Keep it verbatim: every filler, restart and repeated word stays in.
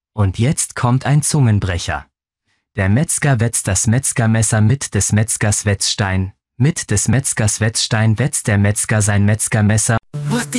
Und jetzt kommt ein Zungenbrecher. Der Metzger wetzt das Metzgermesser mit des Metzgers Wetzstein. Mit des Metzgers Wetzstein wetzt der Metzger sein Metzgermesser. What